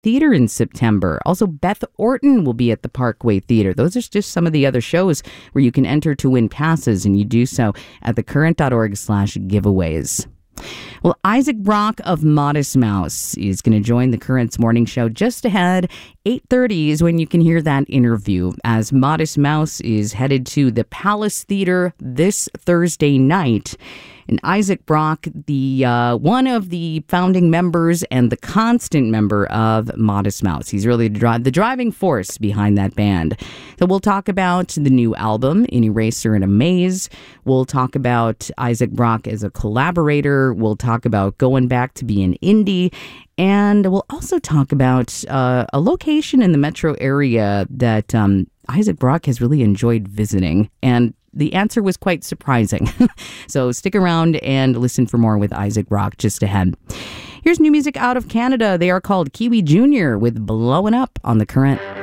Theater in September. Also, Beth Orton will be at the Parkway Theater. Those are just some of the other shows where you can enter to win passes, and you do so at thecurrent.org/giveaways. Well, Isaac Brock of Modest Mouse is going to join the Current's morning show just ahead. 8:30 is when you can hear that interview, as Modest Mouse is headed to the Palace Theater this Thursday night. And Isaac Brock, the one of the founding members and the constant member of Modest Mouse. He's really the driving force behind that band. So we'll talk about the new album, An Eraser and a Maze. We'll talk about Isaac Brock as a collaborator. We'll talk about going back to be an indie. And we'll also talk about a location in the metro area that Isaac Brock has really enjoyed visiting. And the answer was quite surprising. So stick around and listen for more with Isaac Brock just ahead. Here's new music out of Canada. They are called Kiwi Jr. with Blowin' Up on The Current.